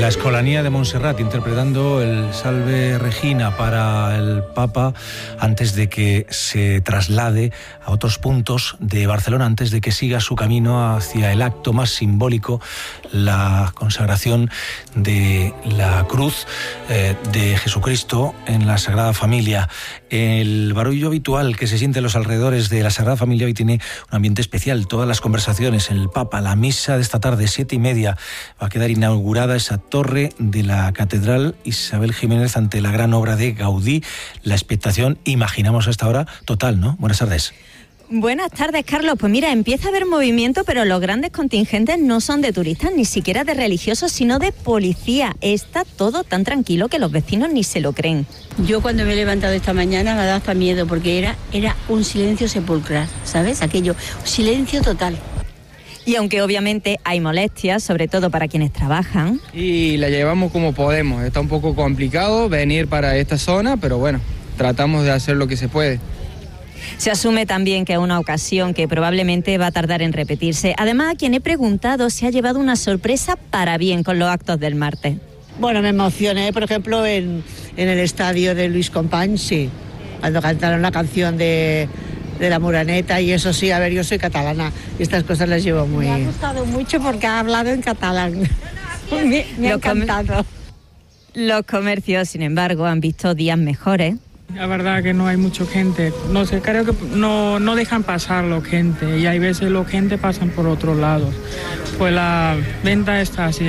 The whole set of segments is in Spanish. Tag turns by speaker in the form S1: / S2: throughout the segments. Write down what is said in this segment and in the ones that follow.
S1: La Escolanía de Montserrat interpretando el Salve Regina para el Papa antes de que se traslade a otros puntos de Barcelona, antes de que siga su camino hacia el acto más simbólico, la consagración de la cruz de Jesucristo en la Sagrada Familia. El barullo habitual que se siente en los alrededores de la Sagrada Familia hoy tiene un ambiente especial. Todas las conversaciones, el Papa, la misa de esta tarde, 7:30, va a quedar inaugurada esa torre de la Catedral Isabel Jiménez ante la gran obra de Gaudí. La expectación, imaginamos a esta hora, total, ¿no? Buenas tardes.
S2: Buenas tardes, Carlos. Pues mira, empieza a haber movimiento, pero los grandes contingentes no son de turistas, ni siquiera de religiosos, sino de policía. Está todo tan tranquilo que los vecinos ni se lo creen.
S3: Yo cuando me he levantado esta mañana me ha dado hasta miedo, porque era un silencio sepulcral, ¿sabes? Aquello, silencio total.
S2: Y aunque obviamente hay molestias, sobre todo para quienes trabajan.
S4: Y la llevamos como podemos. Está un poco complicado venir para esta zona, pero bueno, tratamos de hacer lo que se puede.
S2: Se asume también que es una ocasión que probablemente va a tardar en repetirse. Además, a quien he preguntado se ha llevado una sorpresa para bien con los actos del martes.
S5: Bueno, me emocioné, por ejemplo, en el estadio de Luis Companys, sí, cuando cantaron la canción de la Moreneta, y eso sí, a ver, yo soy catalana y estas cosas las llevo muy...
S3: Me ha gustado mucho porque ha hablado en catalán. me ha encantado.
S2: Los comercios, sin embargo, han visto días mejores.
S6: La verdad que no hay mucha gente, no sé, creo que no dejan pasar la gente y hay veces la gente pasan por otros lados, pues la venta está así.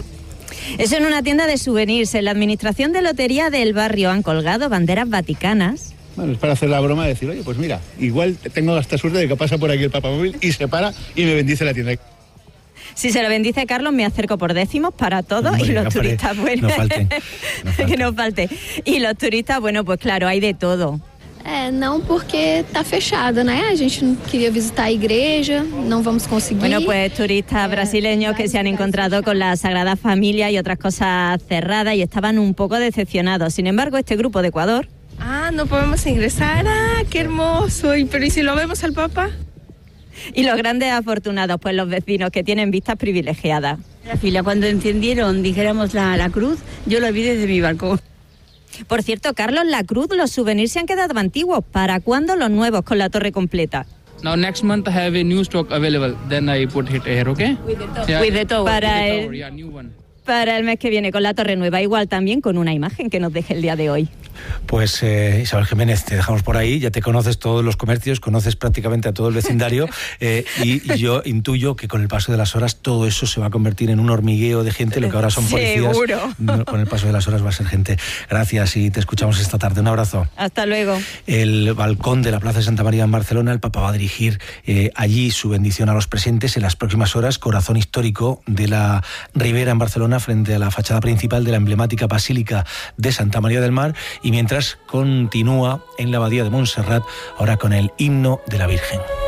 S2: Eso en una tienda de souvenirs. En la administración de lotería del barrio han colgado banderas vaticanas.
S7: Bueno, es para hacer la broma de decir, oye, pues mira, igual tengo esta suerte de que pasa por aquí el papamóvil y se para y me bendice la tienda.
S2: Si se lo bendice Carlos, me acerco por décimos para todos. Hombre, y los turistas, bueno,
S1: no falten.
S2: Que no falte. Y los turistas, bueno, pues claro, hay de todo.
S8: Não, porque está fechado, né? A gente quería visitar a igreja, no vamos a conseguir.
S2: Bueno, pues turistas brasileños que se han encontrado con la Sagrada Familia y otras cosas cerradas y estaban un poco decepcionados. Sin embargo, este grupo de Ecuador...
S9: no podemos ingresar, qué hermoso. Pero ¿y si lo vemos al Papa?
S2: Y los grandes afortunados, pues los vecinos que tienen vistas privilegiadas.
S3: La fila, cuando encendieron, dijéramos, la cruz, yo la vi desde mi balcón.
S2: Por cierto, Carlos, la cruz, los souvenirs se han quedado antiguos. ¿Para cuándo los nuevos con la torre completa?
S4: Now next month I have a new stock available. Then I put it here, okay?
S2: With the tower. Para el mes que viene con la torre nueva, igual también con una imagen que nos deje el día de hoy.
S1: Pues Isabel Jiménez, te dejamos por ahí, ya te conoces todos los comercios, conoces prácticamente a todo el vecindario y yo intuyo que con el paso de las horas todo eso se va a convertir en un hormigueo de gente, lo que ahora son policías.
S2: Seguro.
S1: Con el paso de las horas va a ser gente. Gracias y te escuchamos esta tarde. Un abrazo.
S2: Hasta luego.
S1: El balcón de la Plaza de Santa María en Barcelona, el Papa va a dirigir allí su bendición a los presentes en las próximas horas, corazón histórico de la Ribera en Barcelona, frente a la fachada principal de la emblemática Basílica de Santa María del Mar, y mientras continúa en la Abadía de Montserrat, ahora con el himno de la Virgen.